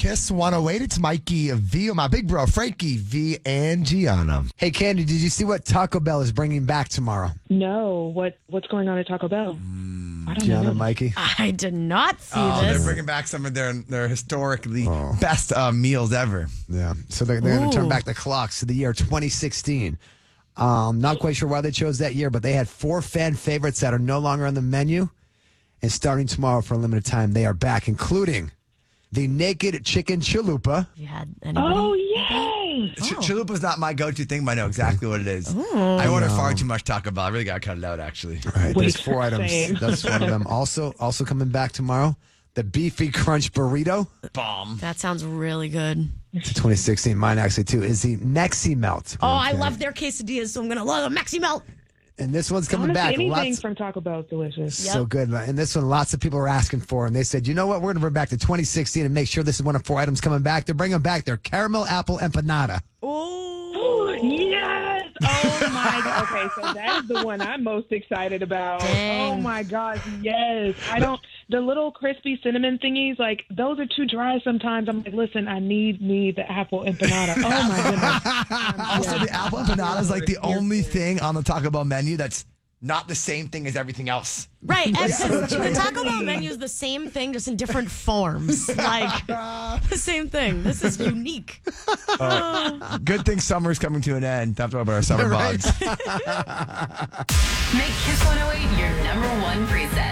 Kiss 108. It's Mikey V, my big bro, Frankie V, and Gianna. Hey, Candy, did you see what Taco Bell is bringing back tomorrow? No, what's going on at Taco Bell? I don't Gianna, know. Mikey? I did not see They're this. bringing back some of their historically best meals ever. Yeah. So they're going to turn back the clocks to the year 2016. Not quite sure why they chose that year, but they had 4 fan favorites that are no longer on the menu. And starting tomorrow for a limited time, they are back, including the Naked Chicken Chalupa. You had anybody? Oh, yay! Chalupa's not my go-to thing, but I know exactly what it is. I order far too much Taco Bell. I really got to cut it out, actually. All right, there's Wait, 4 items. same. That's one of them. Also coming back tomorrow, the Beefy Crunch Burrito. Bomb. That sounds really good. It's 2016. Mine actually, too, is the Mexi Melt. Oh, I love their quesadillas, so I'm going to love a Maxi Melt. And this one's coming back. Honestly, anything Lots, from Taco Bell is delicious. so good. And this one, lots of people are asking for. And they said, you know what? We're going to bring back to 2016 and make sure this is one of 4 items coming back. They're bringing back their caramel apple empanada. Oh, Yes! Oh my god. Okay, so that is the one I'm most excited about. Dang. Oh my gosh, yes. The little crispy cinnamon thingies, like those are too dry sometimes. I'm like, listen, I need the apple empanada. Oh my goodness. Also, the apple empanada is like the only thing on the Taco Bell menu that's not the same thing as everything else. right. The Taco Bell menu is the same thing, just in different forms. Like, the same thing. This is unique. Good thing summer's coming to an end. Time to talk about our summer Right. vlogs. Make Kiss 108 your #1 preset.